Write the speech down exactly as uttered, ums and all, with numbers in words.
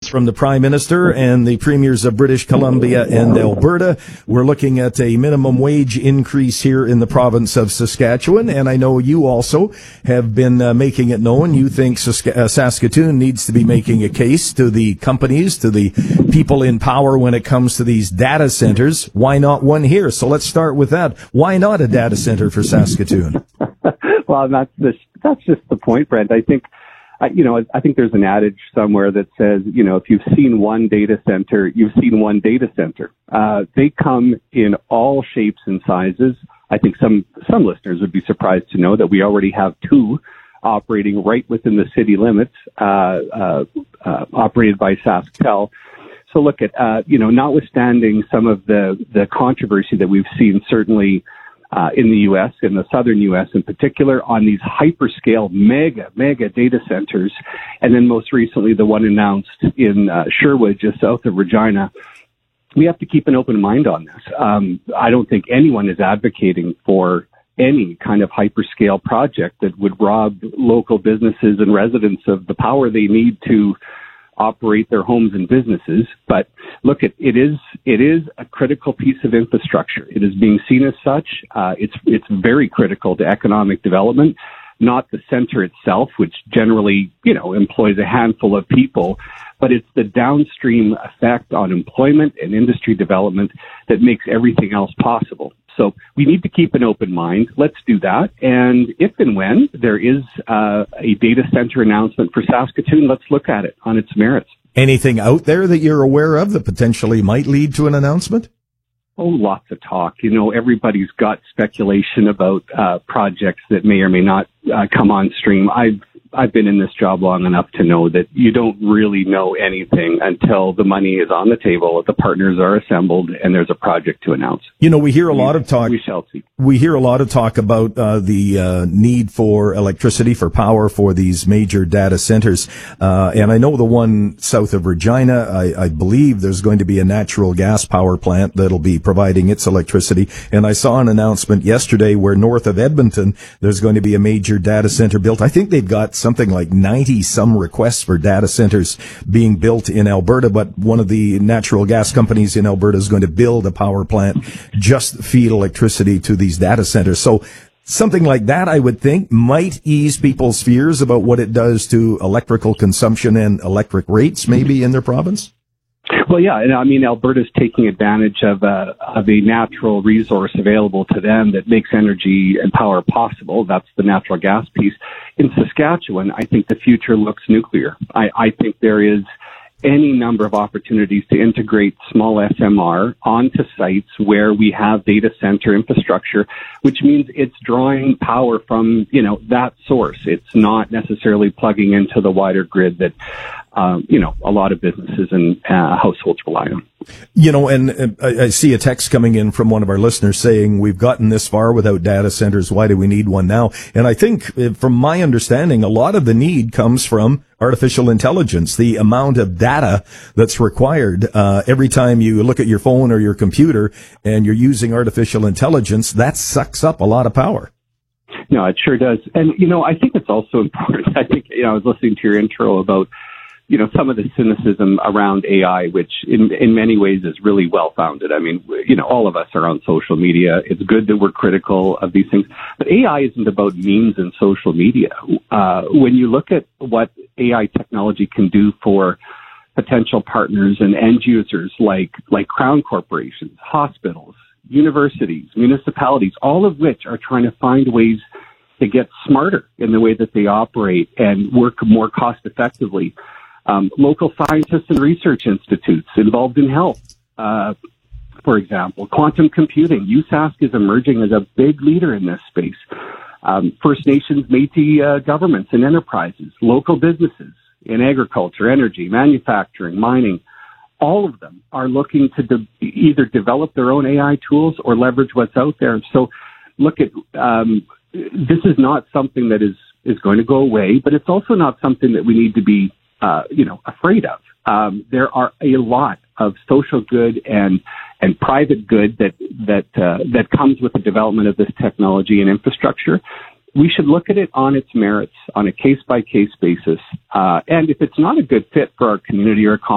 from the Prime Minister and the Premiers of British Columbia and Alberta. We're looking at a minimum wage increase here in the province of Saskatchewan, and I know you also have been uh, making it known you think Sask- uh, Saskatoon needs to be making a case to the companies, to the people in power when it comes to these data centers. Why not one here? So let's start with that. Why not a data center for Saskatoon? Well, that's the, that's just the point, Brent. I think I, you know, I think there's an adage somewhere that says, you know, if you've seen one data center, you've seen one data center. Uh, they come in all shapes and sizes. I think some, some listeners would be surprised to know that we already have two operating right within the city limits, uh, uh, uh operated by SaskTel. So look at, uh, you know, notwithstanding some of the, the controversy that we've seen, certainly Uh, in the U S, in the southern U S in particular, on these hyperscale mega, mega data centers. And then most recently, the one announced in uh, Sherwood, just south of Regina. We have to keep an open mind on this. Um, I don't think anyone is advocating for any kind of hyperscale project that would rob local businesses and residents of the power they need to operate their homes and businesses. But look, it, it is it is a critical piece of infrastructure. It is being seen as such. Uh, it's it's very critical to economic development, not the center itself, which generally, you know, employs a handful of people, but it's the downstream effect on employment and industry development that makes everything else possible. So we need to keep an open mind. Let's do that. And if and when there is uh, a data center announcement for Saskatoon, let's look at it on its merits. Anything out there that you're aware of that potentially might lead to an announcement? Oh, lots of talk. You know, everybody's got speculation about uh, projects that may or may not uh, come on stream. I've I've been in this job long enough to know that you don't really know anything until the money is on the table, the partners are assembled, and there's a project to announce. You know, we hear a lot of talk. We shall see. We hear a lot of talk about uh, the uh, need for electricity, for power, for these major data centers. Uh, and I know the one south of Regina, I, I believe there's going to be a natural gas power plant that'll be providing its electricity. And I saw an announcement yesterday where north of Edmonton, there's going to be a major data center built. I think they've got something like ninety some requests for data centers being built in Alberta, but one of the natural gas companies in Alberta is going to build a power plant just to feed electricity to these data centers. So something like that, I would think, might ease people's fears about what it does to electrical consumption and electric rates maybe in their province. Well, yeah, and I mean, Alberta's taking advantage of a, of a natural resource available to them that makes energy and power possible. That's the natural gas piece. In Saskatchewan, I think the future looks nuclear. I, I think there is any number of opportunities to integrate small S M R onto sites where we have data center infrastructure, which means it's drawing power from, you know, that source. It's not necessarily plugging into the wider grid that, um, you know, a lot of businesses and uh, households rely on. You know, and uh, I, I see a text coming in from one of our listeners saying, we've gotten this far without data centers. Why do we need one now? And I think, uh, from my understanding, a lot of the need comes from artificial intelligence, the amount of data that's required. Uh, every time you look at your phone or your computer and you're using artificial intelligence, that sucks up a lot of power. No, it sure does. And, you know, I think it's also important. I think, you know, I was listening to your intro about, you know, some of the cynicism around A I, which in, in many ways is really well-founded. I mean, you know, all of us are on social media. It's good that we're critical of these things. But A I isn't about memes and social media. Uh, when you look at what A I technology can do for potential partners and end users like, like crown corporations, hospitals, universities, municipalities, all of which are trying to find ways to get smarter in the way that they operate and work more cost effectively. Um, local scientists and research institutes involved in health, uh, for example, quantum computing. U S A S C is emerging as a big leader in this space. Um, First Nations, Métis uh, governments and enterprises, local businesses in agriculture, energy, manufacturing, mining, all of them are looking to de- either develop their own A I tools or leverage what's out there. So look at, um, this is not something that is, is going to go away, but it's also not something that we need to be Uh, you know, afraid of. Um, there are a lot of social good and and private good that that uh, that comes with the development of this technology and infrastructure. We should look at it on its merits, on a case by case basis. Uh, and if it's not a good fit for our community or economy,